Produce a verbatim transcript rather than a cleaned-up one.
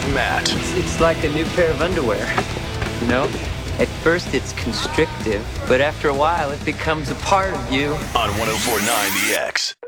Matt. It's, it's like a new pair of underwear. You know? At first it's constrictive, but after a while it becomes a part of you. On one oh four point nine The X.